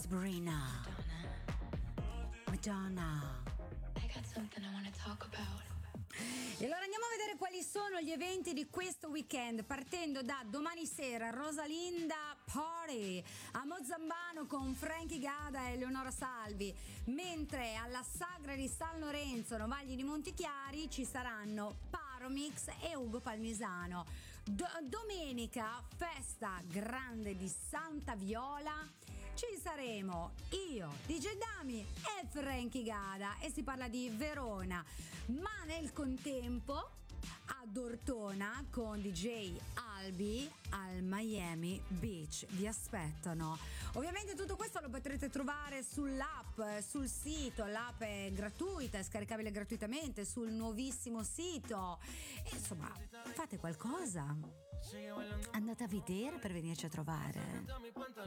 Sabrina, Madonna. I got something I want to talk about. E allora andiamo a vedere quali sono gli eventi di questo weekend, partendo da domani sera Rosalinda Party a Mozzambano con Frankie Gada e Eleonora Salvi, mentre alla Sagra di San Lorenzo, Novagli di Montichiari, ci saranno Paromix e Ugo Palmisano. Domenica festa grande di Santa Viola, ci saremo io, DJ Dami e Frankie Gada, e si parla di Verona, ma nel contempo ad Ortona con DJ Albi al Miami Beach vi aspettano. Ovviamente tutto questo lo potrete trovare sull'app, sul sito. L'app è gratuita, è scaricabile gratuitamente sul nuovissimo sito. E insomma, fate qualcosa, andate a vedere per venirci a trovare.